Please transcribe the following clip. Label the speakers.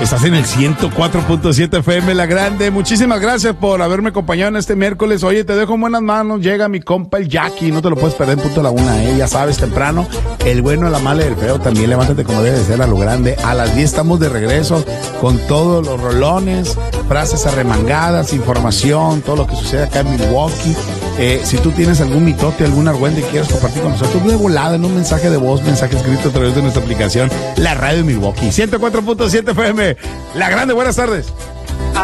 Speaker 1: Estás en el 104.7 FM La Grande. Muchísimas gracias por haberme acompañado en este miércoles. Oye, te dejo en buenas manos. Llega mi compa el Jackie. No te lo puedes perder en punto de la 1, ya sabes, temprano. El bueno, la mala y el feo. También levántate como debe de ser a lo grande. A las 10 estamos de regreso con todos los rolones, frases arremangadas, información, todo lo que sucede acá en Milwaukee. Si tú tienes algún mitote, algún argüende que quieras compartir con nosotros, de volada en un mensaje de voz, mensaje escrito a través de nuestra aplicación, la radio de Milwaukee. 104.7 FM, La Grande, buenas tardes.